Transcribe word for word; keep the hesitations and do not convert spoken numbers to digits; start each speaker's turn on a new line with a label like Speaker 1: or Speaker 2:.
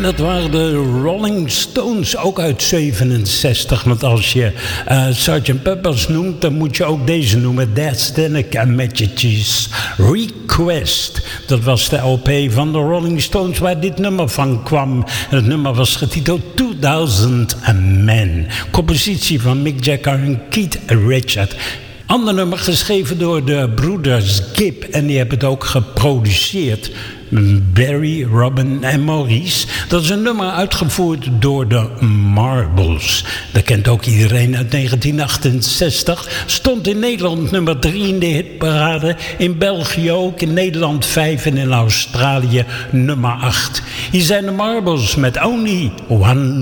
Speaker 1: dat waren de Rolling Stones, ook uit zevenenzestig. Want als je uh, sergeant Pepper's noemt, dan moet je ook deze noemen. That's Danica Majesty's Request. Dat was de L P van de Rolling Stones waar dit nummer van kwam. En het nummer was getiteld tweeduizend Man. Compositie van Mick Jagger en Keith Richards. Ander nummer geschreven door de broeders Gibb. En die hebben het ook geproduceerd. Barry, Robin en Maurice. Dat is een nummer uitgevoerd door de Marbles. Dat kent ook iedereen uit negentien achtenzestig. Stond in Nederland nummer drie in de hitparade. In België ook. In Nederland vijf en in Australië nummer acht. Hier zijn de Marbles met Only One